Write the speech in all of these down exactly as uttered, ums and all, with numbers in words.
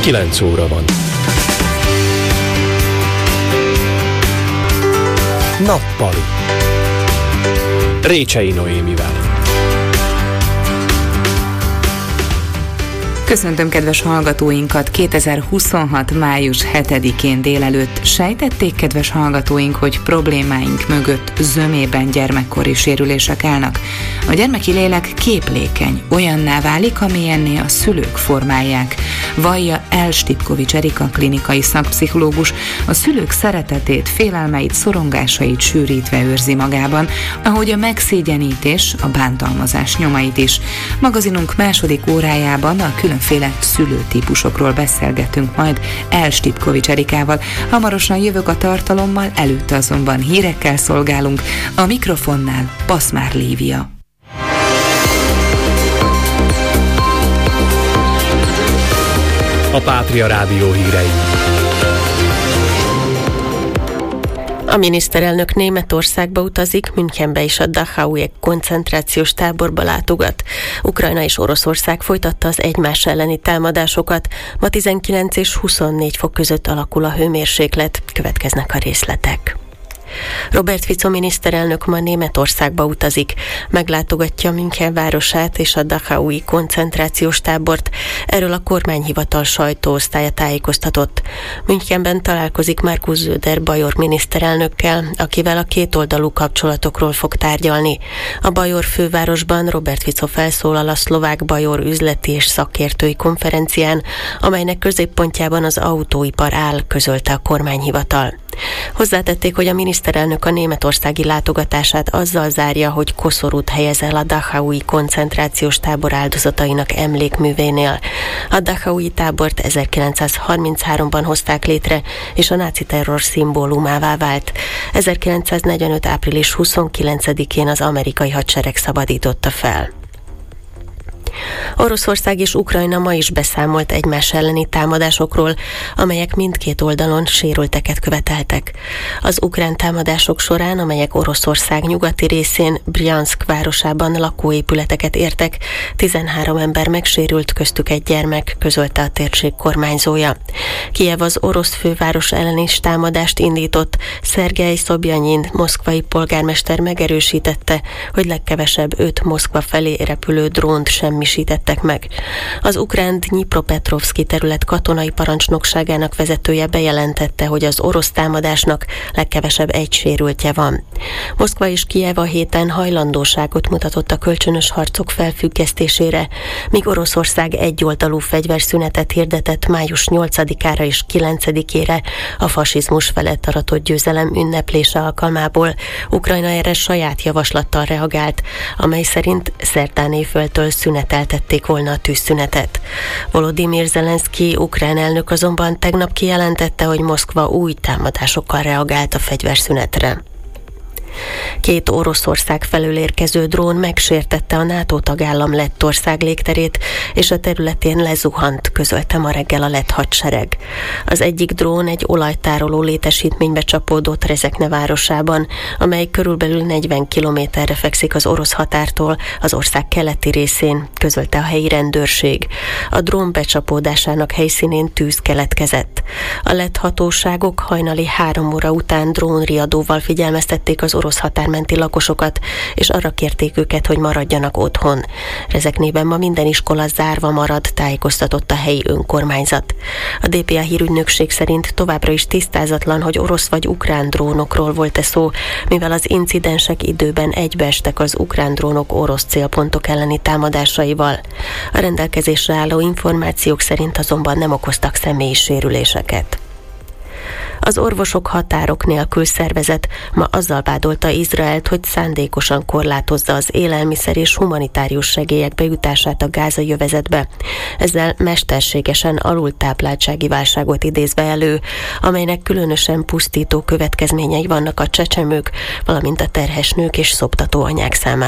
kilenc óra van. Nappali. Récsei Noémivel. Köszöntöm kedves hallgatóinkat kétezer-huszonhat. május hetedikén délelőtt. Sejtették, kedves hallgatóink, hogy problémáink mögött zömében gyermekkori sérülések állnak. A gyermeki lélek képlékeny, olyanná válik, amilyenné a szülők formálják. Vallja El Stipkovics Erika, klinikai szakpszichológus, a szülők szeretetét, félelmeit, szorongásait sűrítve őrzi magában, ahogy a megszégyenítés, a bántalmazás nyomait is. Magazinunk második órájában a különféle szülőtípusokról beszélgetünk majd El Stipkovics Erikával. Hamarosan jövök a tartalommal, előtte azonban hírekkel szolgálunk. A mikrofonnál Paszmár Lívia. A Pátria Rádió hírei. A miniszterelnök Németországba utazik, Münchenbe és a Dachau-i koncentrációs táborba látogat. Ukrajna és Oroszország folytatta az egymás elleni támadásokat. Ma tizenkilenc és huszonnégy fok között alakul a hőmérséklet. Következnek a részletek. Robert Fico miniszterelnök ma Németországba utazik, meglátogatja München városát és a Dachau-i koncentrációs tábort. Erről a kormányhivatal sajtóosztálya tájékoztatott. Münchenben találkozik Markus Söder bajor miniszterelnökkel, akivel a kétoldalú kapcsolatokról fog tárgyalni. A bajor fővárosban Robert Fico felszólal a szlovák bajor üzleti és szakértői konferencián, amelynek középpontjában az autóipar áll, közölte a kormányhivatal. Hozzátették, hogy a miniszterelnök a németországi látogatását azzal zárja, hogy koszorút helyez el a Dachau-i koncentrációs tábor áldozatainak emlékművénél. A Dachau-i tábort ezerkilencszázharmincháromban hozták létre, és a náci terror szimbólumává vált. ezerkilencszáznegyvenöt. április huszonkilencedikén az amerikai hadsereg szabadította fel. Oroszország és Ukrajna ma is beszámolt egymás elleni támadásokról, amelyek mindkét oldalon sérülteket követeltek. Az ukrán támadások során, amelyek Oroszország nyugati részén, Bryansk városában lakóépületeket értek, tizenhárom ember megsérült, köztük egy gyermek, közölte a térség kormányzója. Kijev az orosz főváros ellen is támadást indított. Szergej Szobjanyin moszkvai polgármester megerősítette, hogy legkevesebb öt Moszkva felé repülő drónt semmisítettek meg. Az ukrán Dnyipropetrovszki terület katonai parancsnokságának vezetője bejelentette, hogy az orosz támadásnak legkevesebb egy sérültje van. Moszkva és Kijev a héten hajlandóságot mutatott a kölcsönös harcok felfüggesztésére, míg Oroszország egyoldalú fegyverszünetet hirdetett május nyolcadikára és kilencedikére a fasizmus felett aratott győzelem ünneplése alkalmából. Ukrajna erre saját javaslattal reagált, amely szerint szerdán éjféltől szüneteltették volna a tűzszünetet. Volodymyr Zelenszky ukrán elnök azonban tegnap kijelentette, hogy Moszkva új támadásokkal reagált a fegyverszünetre. Két Oroszország felől érkező drón megsértette a NATO tagállam Lettország légterét, és a területén lezuhant, közölte ma reggel a lett hadsereg. Az egyik drón egy olajtároló létesítménybe csapódott Rezekne városában, amely körülbelül negyven kilométerre fekszik az orosz határtól, az ország keleti részén, közölte a helyi rendőrség. A drón becsapódásának helyszínén tűz keletkezett. A lett hatóságok hajnali három óra után drónriadóval figyelmeztették az orosz határmenti lakosokat, és arra kérték őket, hogy maradjanak otthon. Rezeknében ma minden iskola zárva marad, tájékoztatott a helyi önkormányzat. A dé pé á hírügynökség szerint továbbra is tisztázatlan, hogy orosz vagy ukrán drónokról volt-e szó, mivel az incidensek időben egybeestek az ukrán drónok orosz célpontok elleni támadásaival. A rendelkezésre álló információk szerint azonban nem okoztak személyi sérüléseket. Az Orvosok Határok Nélkül szervezet ma azzal vádolta Izraelt, hogy szándékosan korlátozza az élelmiszer és humanitárius segélyek bejutását a gázai övezetbe. Ezzel mesterségesen alultápláltsági válságot idézve elő, amelynek különösen pusztító következményei vannak a csecsemők, valamint a terhes nők és szoptató anyák számára.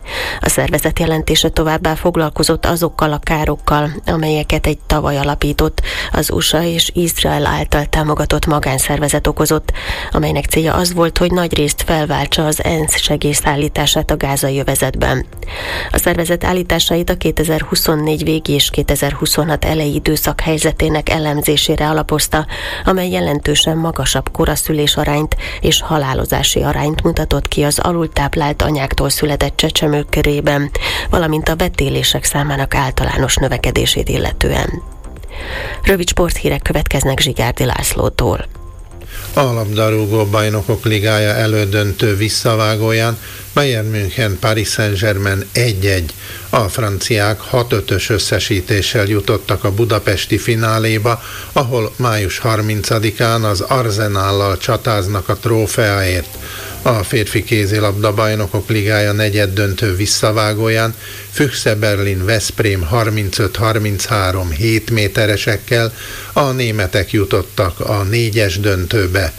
A szervezet jelentése továbbá foglalkozott azokkal a károkkal, amelyeket egy tavaly alapított, az u es á és Izrael által támogatott magánszervezet okozott, amelynek célja az volt, hogy nagyrészt felváltsa az ENSZ segélyszállítását a gázai övezetben. A szervezet állításait a kétezer-huszonnégy végi és kétezer-huszonhat elejé időszak helyzetének elemzésére alapozta, amely jelentősen magasabb koraszülés arányt és halálozási arányt mutatott ki az alultáplált anyáktól született csecsemők körében, valamint a vetélések számának általános növekedését illetően. Rövid sporthírek következnek Zsigárdi Lászlótól. A labdarúgó bajnokok ligája elődöntő visszavágóján Bayern München Paris Saint-Germain egy-egy. A franciák hat ötös összesítéssel jutottak a budapesti fináléba, ahol május harmincadikán az Arsenállal csatáznak a trófeáért. A férfi kézilabda bajnokok ligája negyeddöntő visszavágóján Füchse Berlin Veszprém harmincöt harminchárom hét méteresekkel, a németek jutottak a négyes döntőbe.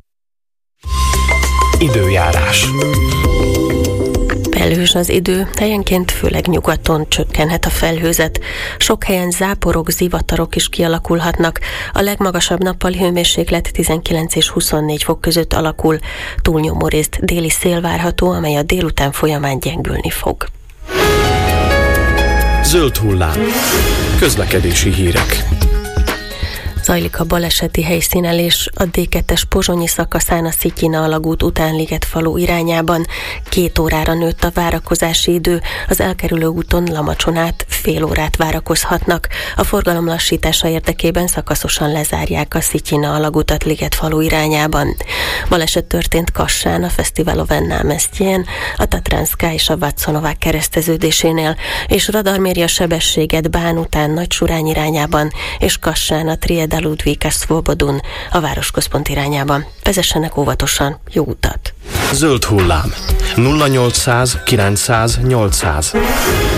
Időjárás. Felhős az idő, helyenként főleg nyugaton csökkenhet a felhőzet. Sok helyen záporok, zivatarok is kialakulhatnak. A legmagasabb nappali hőmérséklet tizenkilenc és huszonnégy fok között alakul. Túlnyomó részt déli szél várható, amely a délután folyamán gyengülni fog. Zöld hullám. Közlekedési hírek. Zajlik a baleseti helyszínelés a dé kettes pozsonyi szakaszán a Szityina alagút után Ligetfalu irányában. Két órára nőtt a várakozási idő, az elkerülő úton Lamacson át fél órát várakozhatnak. A forgalom lassítása érdekében szakaszosan lezárják a Szityina alagutat Ligetfalu irányában. Baleset történt Kassán, a Festival of Ennál-Mestjén, a Tatranszka és a Vácsonovák kereszteződésénél, és radar méri a sebességet Bán után Nagysurány irányában, és Kassán a Trieda Ludvika Szvobodun a városközpont irányában. Vezessenek óvatosan, jó utat! Zöld hullám. nulla nyolcszáz kilencszáz nyolcszáz.